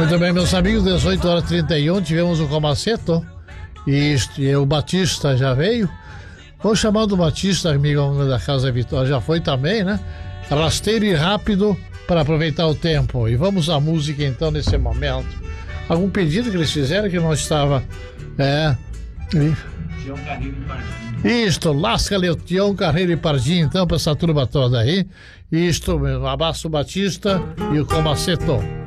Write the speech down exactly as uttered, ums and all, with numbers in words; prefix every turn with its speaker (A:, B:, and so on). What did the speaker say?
A: Muito bem, meus amigos, dezoito horas e trinta e um, tivemos o Comaceto e, e o Batista já veio. Vou chamar do Batista, amigo da Casa Vitória, já foi também, né? Rasteiro e rápido para aproveitar o tempo. E vamos à música então nesse momento. Algum pedido que eles fizeram que não estava. É.
B: Tião Carreiro e Pardinho.
A: Isto, lasca-lhe o Tião Carreiro e Pardinho, então, para essa turma toda aí. Isto, um abraço Batista e o Comaceto.